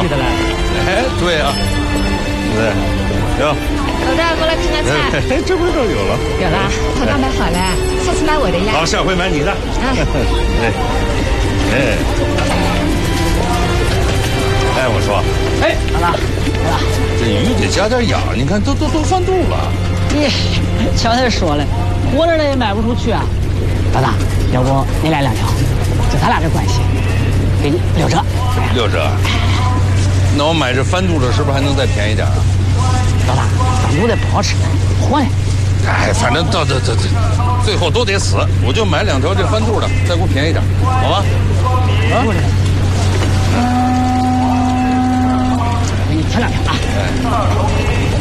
记得来。 哎，对啊，对，行。 老大，过来看看菜。 哎，这不是都有了？ 有了，他刚买好了，下次买我的呀。 好，下回买你的。哎，我说， 哎，老大， 这鱼得加点氧，你看都翻肚了。 你瞧他说了，活着了也卖不出去啊。老大，要不你来2条，就咱俩这关系，给你6折。 6折？那我买这翻肚的，是不是还能再便宜点啊？ 老大，翻肚的不好吃，活呢。 哎，反正到最后都得死，我就买2条这翻肚的，再给我便宜点，好吧？啊， 给你添2条啊。